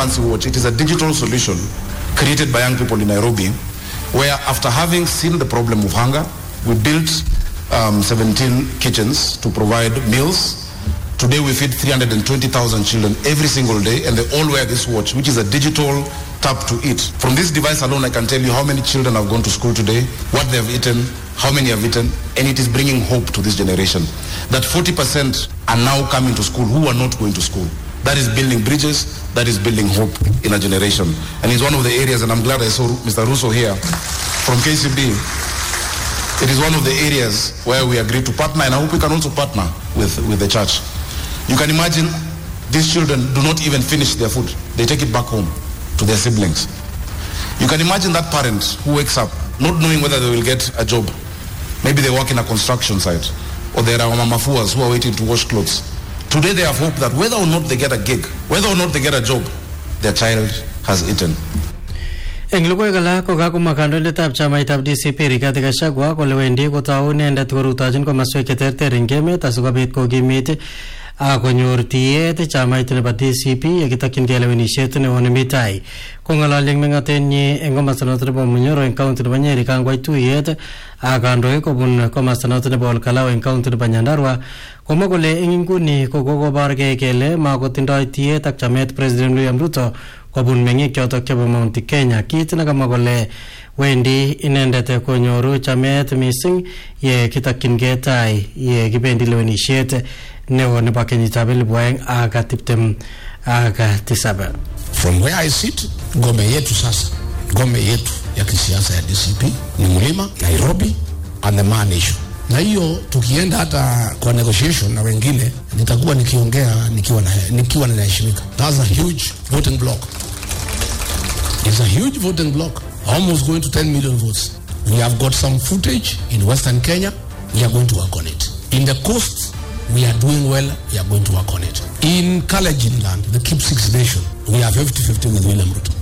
fancy watch. It is a digital solution created by young people in Nairobi, where after having seen the problem of hunger, we built 17 kitchens to provide meals. Today we feed 320,000 children every single day, and they all wear this watch, which is a digital tap to eat. From this device alone, I can tell you how many children have gone to school today, what they have eaten, how many have eaten, and it is bringing hope to this generation. That 40% are now coming to school who are not going to school. That is building bridges, that is building hope in a generation. And it's one of the areas, and I'm glad I saw Mr. Russo here from KCB. It is one of the areas where we agreed to partner, and I hope we can also partner with the church. You can imagine these children do not even finish their food. They take it back home to their siblings. You can imagine that parent who wakes up not knowing whether they will get a job. Maybe they work in a construction site, or there are mamafuas who are waiting to wash clothes. Today they have hope that whether or not they get a gig, whether or not they get a job, their child has eaten. Eng lugoi kala ko kakuma kandoindetab chamaitab DCP Rigathi Gachagua kole wendi kotau inendet korutochin komaswek cheterter eng emet asikobit kokimit akonyor tiet chamait nebo DCP yekitokyingei lewenisiet neo nemi tai. Kong'ololi eng meng'otenyi eng komosta noto nebo Munyoro eng county nebo Nyeri kangwai tuyet ak kandoik kobun komosta noto nebo Olkalau eng county nebo Nyandarua, komwa kole eng inguni kokoborgei kele makotindoi tiet ak chamet President William Ruto kobun meng'ik chotok chebo Mount Kenya, kit nekamwa kole wendi inendet konyoru chamet mising ye kitokyingei tai ye kibendi lewenisiet neo nebo kenyitab 2027. From where I sit, ngome yetu sasa, ngome yetu ya kisiasa ya DCP ni Mlima, Nairobi and the Man issue. Na hiyo tukienda hata kwa negotiation na wengine nitakuwa nikiongea nikiwa ninaheshimika. That's a huge voting block. It's a huge voting block, almost going to 10 million votes. We have got some footage in Western Kenya. We are going to work on it. In the coast, we are doing well. We are going to work on it. In Kalenjin land, the Keep Six Nation, we are 50-50 with William Ruto.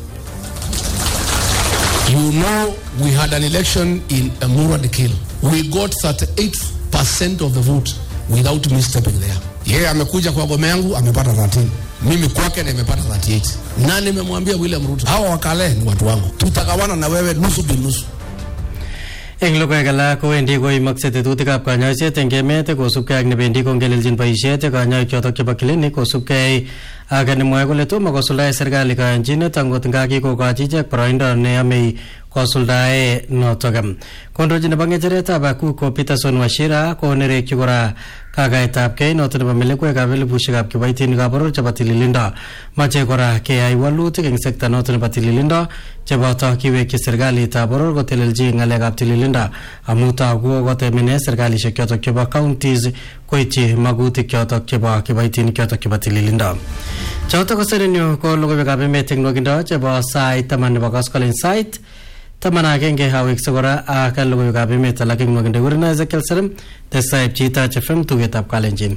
You know, we had an election in Emurua Dikil. We got 38% of the vote without misstepping there. Yeye amekuja kwa gome yangu amepata 13. Mimi kwake nimepata 38. Na nimemwambia William Ruto, hawa wakale ni watu wangu. Tutagawana na wewe nusu binusu. Eng lugoi kala kowendi koimakse tetutikab kanyoiset eng emet kosubkei ak nebendi kongeleljin boisiet kanyoik chotok chebo klinik kosubkei ak nemwoe kole tomo kosuldae serikali kayanchinet angot nga kikokochi ichek boroindo neyamei kosuldae notok. Kondochin nebo ng'echeretab Kuko Peterson Wachira konerekyi kora kakaetabkei notok nebo melekwekab elipusiekab kiboitinikab boror chebo tililindo. Mache kora keyai walutik eng sekta notok nebo tililindo cheboto kiwekyi serikalitab boror kotelelji ng'alekab tililindo amu togu kotemene serikalisiek chotok chebo counties koityi magutik chotok chebo kiboitinik chotok chebo tililindo. Chotok ko serenyo ko logoiwekab emet eng nwokindo chebo sait 10 nebo koskolen sait 11 hawekse kora ak logoiwekab emet alak eng nwokindo. Kurina Ezekiel Serem tesaib Chita FM tugetab Kalenjin.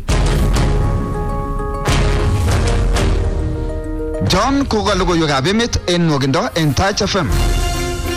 John koka logoiwekab emet eng nwokindo eng Touch FM.